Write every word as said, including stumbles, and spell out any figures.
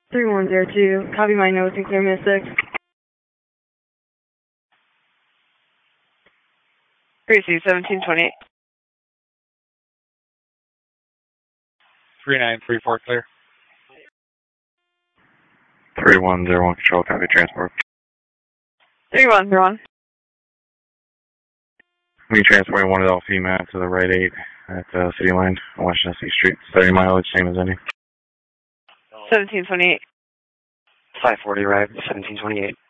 three one zero two, copy my notes and clear Mystic. Gracie, seventeen twenty-eight. three nine three four, clear. three one zero one, control, copy transport. three one zero one. We transporting one adult female to the right eight at uh, City Line on West Genesee Street. thirty mileage, same as any. seventeen twenty-eight. five forty, right, seventeen twenty-eight.